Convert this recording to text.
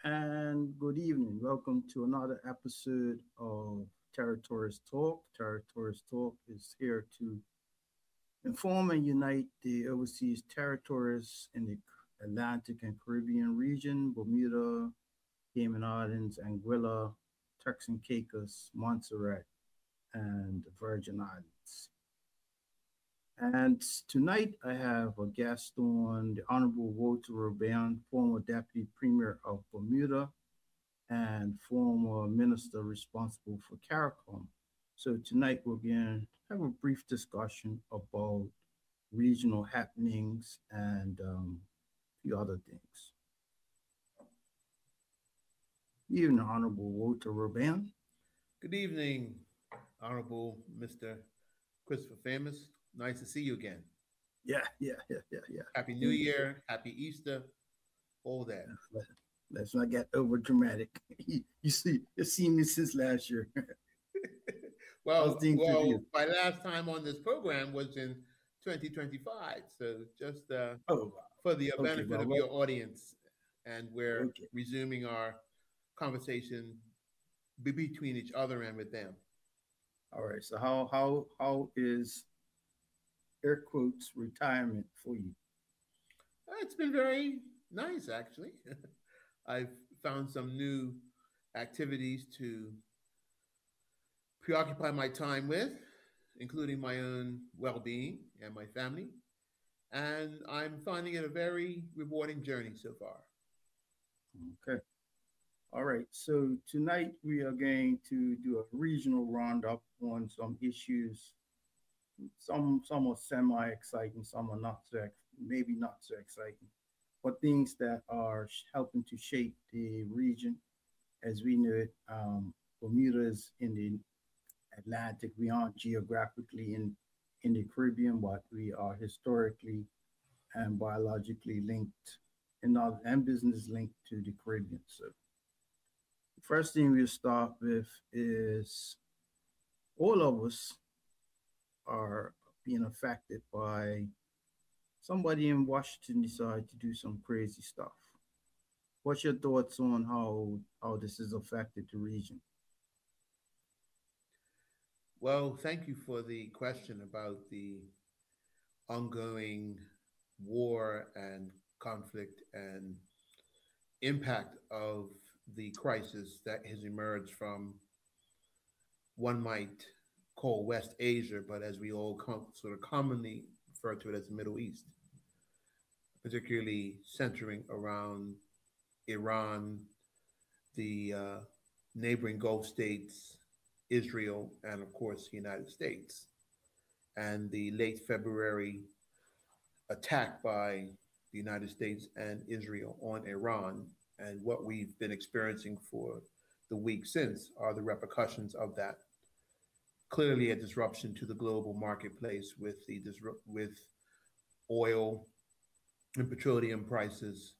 and good evening. Welcome to another episode of Territories Talk. Territories Talk is here to inform and unite the overseas territories in the Atlantic and Caribbean region, Bermuda, Cayman Islands, Anguilla, Turks and Caicos, Montserrat, and the Virgin Islands. And tonight I have a guest on the Honorable Walter Robin, former Deputy Premier of Bermuda and former minister responsible for CARICOM. So tonight we're going to have a brief discussion about regional happenings and a few other things. Even Honorable Walter Robin. Good evening, Honorable Mr. Christopher Famous. Nice to see you again. Yeah. Happy New Year, Happy Easter, all that. Let's not get over dramatic. You see, you've seen me since last year. My last time on this program was in 2025. So just Oh, for the okay, benefit of your audience, and we're okay. resuming our conversation between each other and with them. All right. So how is air quotes retirement for you? It's been very nice, actually. I've found some new activities to preoccupy my time with, including my own well being and my family. And I'm finding it a very rewarding journey so far. Okay. All right. So tonight we are going to do a regional roundup on some issues. Some are semi exciting, some are not so maybe not so exciting, but things that are helping to shape the region as we know it. Bermuda is in the Atlantic. We aren't geographically in the Caribbean, but we are historically and biologically linked and business linked to the Caribbean. So the first thing we'll start with is all of us are being affected by somebody in Washington decide to do some crazy stuff. What's your thoughts on how this has affected the region? Well, thank you for the question about the ongoing war and conflict and impact of the crisis that has emerged from one might call West Asia, but as we all sort of commonly refer to it as the Middle East, particularly centering around Iran, the neighboring Gulf states, Israel, and of course the United States, and the late February attack by the United States and Israel on Iran, and what we've been experiencing for the week since are the repercussions of that. Clearly, a disruption to the global marketplace with with oil and petroleum prices